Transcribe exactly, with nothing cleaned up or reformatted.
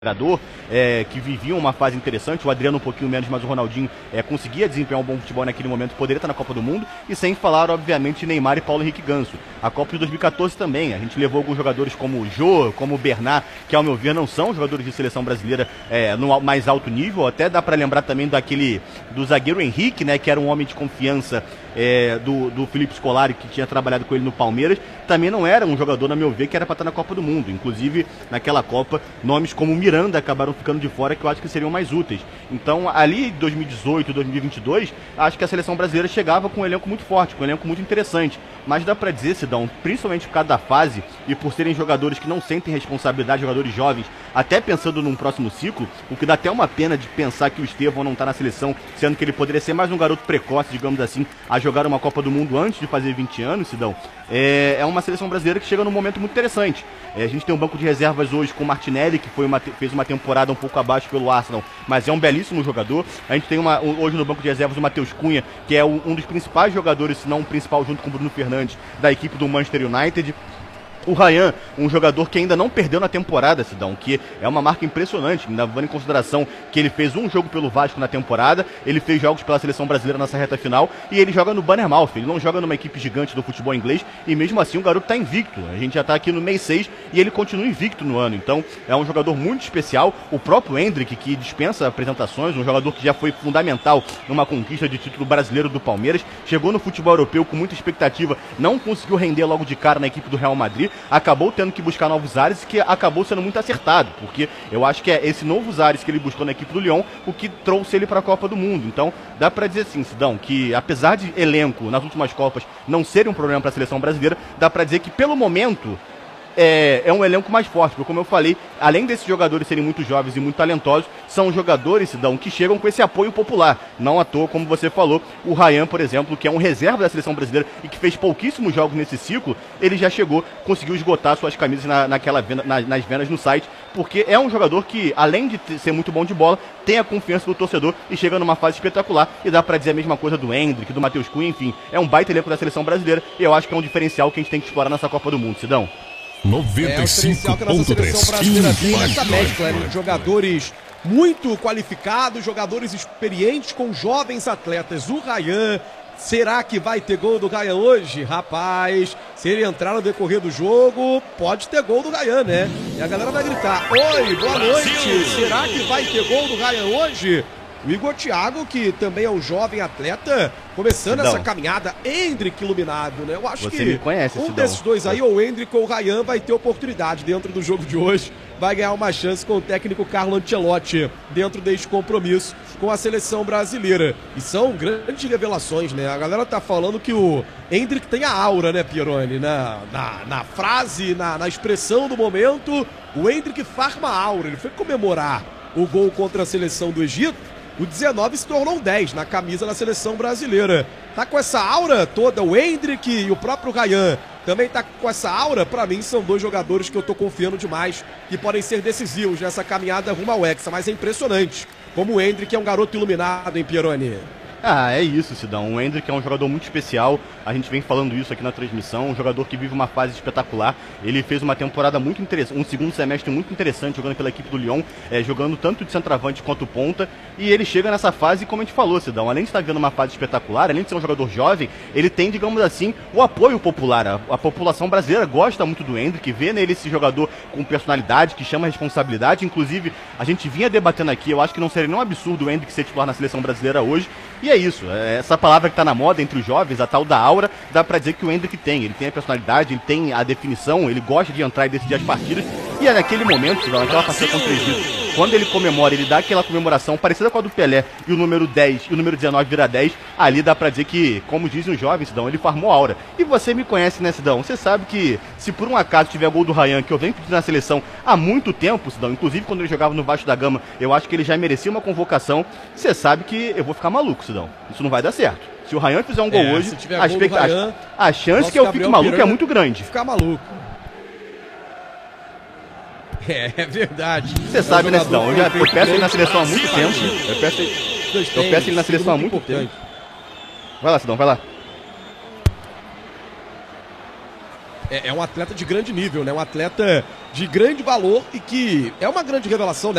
jogador é, que vivia uma fase interessante, o Adriano um pouquinho menos, mas o Ronaldinho é, conseguia desempenhar um bom futebol naquele momento, poderia estar na Copa do Mundo, e sem falar, obviamente, Neymar e Paulo Henrique Ganso. A Copa de dois mil e quatorze também, a gente levou alguns jogadores como o Jô, como o Bernat, que ao meu ver não são jogadores de seleção brasileira é, no mais alto nível, até dá para lembrar também daquele, do zagueiro Henrique, né, que era um homem de confiança é, do, do Felipe Scolari, que tinha trabalhado com ele no Palmeiras, também não era um jogador, na meu ver, que era para estar na Copa do Mundo. Inclusive, naquela Copa, nomes como Miranda acabaram ficando de fora, que eu acho que seriam mais úteis. Então, ali em dois mil e dezoito, dois mil e vinte e dois, acho que a seleção brasileira chegava com um elenco muito forte, com um elenco muito interessante. Mas dá pra dizer, Sidão, principalmente por causa da fase e por serem jogadores que não sentem responsabilidade, jogadores jovens, até pensando num próximo ciclo, o que dá até uma pena de pensar que o Estevão não tá na seleção, sendo que ele poderia ser mais um garoto precoce, digamos assim, a jogar uma Copa do Mundo antes de fazer vinte anos, Sidão. É, é uma seleção brasileira que chega num momento muito interessante. É, a gente tem um banco de reservas hoje com o Martinelli, que foi uma, fez uma temporada um pouco abaixo pelo Arsenal, mas é um belíssimo jogador. A gente tem uma, hoje no banco de reservas o Matheus Cunha, que é um dos principais jogadores, se não o principal, junto com o Bruno Fernandes, da equipe do Manchester United. O Ryan, um jogador que ainda não perdeu na temporada, Sidão, que é uma marca impressionante, levando em consideração que ele fez um jogo pelo Vasco na temporada, ele fez jogos pela seleção brasileira nessa reta final, e ele joga no Bournemouth, ele não joga numa equipe gigante do futebol inglês, e mesmo assim o garoto está invicto. A gente já está aqui no mês seis e ele continua invicto no ano, então é um jogador muito especial. O próprio Endrick, que dispensa apresentações, um jogador que já foi fundamental numa conquista de título brasileiro do Palmeiras, chegou no futebol europeu com muita expectativa, não conseguiu render logo de cara na equipe do Real Madrid, acabou tendo que buscar novos ares, que acabou sendo muito acertado, porque eu acho que é esse novos ares que ele buscou na equipe do Lyon o que trouxe ele para a Copa do Mundo. Então dá para dizer assim, Sidão, que apesar de elenco nas últimas Copas não ser um problema para a seleção brasileira, dá para dizer que pelo momento É, é um elenco mais forte, porque como eu falei, além desses jogadores serem muito jovens e muito talentosos, são jogadores, Sidão, que chegam com esse apoio popular. Não à toa, como você falou, o Ryan, por exemplo, que é um reserva da seleção brasileira e que fez pouquíssimos jogos nesse ciclo, ele já chegou, conseguiu esgotar suas camisas na, naquela venda, na, nas vendas no site, porque é um jogador que, além de ser muito bom de bola, tem a confiança do torcedor e chega numa fase espetacular. E dá pra dizer a mesma coisa do Endrick, do Matheus Cunha, enfim, é um baita elenco da seleção brasileira e eu acho que é um diferencial que a gente tem que explorar nessa Copa do Mundo, Sidão. noventa e cinco ponto três. É, a seleção brasileira tem essa mescla, né? Jogadores muito qualificados, jogadores experientes com jovens atletas. O Ryan, será que vai ter gol do Ryan hoje? Rapaz, se ele entrar no decorrer do jogo, pode ter gol do Ryan, né? E a galera vai gritar: oi, boa noite, será que vai ter gol do Ryan hoje? O Igor Thiago, que também é um jovem atleta, começando Sidão. Essa caminhada, Endrick iluminado, né? Eu acho Você que me conhece, um Sidão. desses dois aí, ou o Endrick ou o Ryan, vai ter oportunidade dentro do jogo de hoje. Vai ganhar uma chance com o técnico Carlo Ancelotti dentro deste compromisso com a seleção brasileira. E são grandes revelações, né? A galera tá falando que o Endrick tem a aura, né, Pieroni? Na, na, na frase, na, na expressão do momento, o Endrick farma a aura. Ele foi comemorar o gol contra a seleção do Egito. O dezenove se tornou um dez na camisa da seleção brasileira. Tá com essa aura toda, o Endrick e o próprio Ryan também tá com essa aura. Pra mim são dois jogadores que eu tô confiando demais, que podem ser decisivos nessa caminhada rumo ao Hexa. Mas é impressionante como o Endrick é um garoto iluminado, hein, Pieroni? Ah, é isso, Sidão. O Endrick é um jogador muito especial, a gente vem falando isso aqui na transmissão, um jogador que vive uma fase espetacular. Ele fez uma temporada muito interessante, um segundo semestre muito interessante jogando pela equipe do Lyon, é, jogando tanto de centroavante quanto ponta, e ele chega nessa fase, como a gente falou, Sidão, além de estar vivendo uma fase espetacular, além de ser um jogador jovem, ele tem, digamos assim, o apoio popular. A, a população brasileira gosta muito do Endrick, vê nele esse jogador com personalidade, que chama a responsabilidade. Inclusive, a gente vinha debatendo aqui, eu acho que não seria nenhum absurdo o Endrick ser titular na seleção brasileira hoje. E é isso, essa palavra que está na moda entre os jovens, a tal da aura, dá pra dizer que o Endrick tem. Ele tem a personalidade, ele tem a definição, ele gosta de entrar e decidir as partidas. E é naquele momento, naquela partida contra o Egito, quando ele comemora, ele dá aquela comemoração parecida com a do Pelé, e o número dez e o número dezenove vira dez, ali dá pra dizer que, como dizem os jovens, Sidão, ele farmou aura. E você me conhece, né, Sidão? Você sabe que, se por um acaso tiver gol do Ryan, que eu venho pedindo na seleção há muito tempo, Sidão, inclusive quando ele jogava no Vasco da Gama, eu acho que ele já merecia uma convocação, você sabe que eu vou ficar maluco, Sidão. Isso não vai dar certo. Se o Ryan fizer um gol é, hoje, a, gol Ryan, a, a chance que eu fique maluco Pirani é muito grande. Ficar maluco. É, é verdade. Você sabe, né, Sidão? Eu, já, eu peço ele na seleção há muito tempo. Eu peço, eu peço ele na seleção há muito tempo. Vai lá, Sidão, vai lá. é, é um atleta de grande nível, né? Um atleta de grande valor e que é uma grande revelação, né?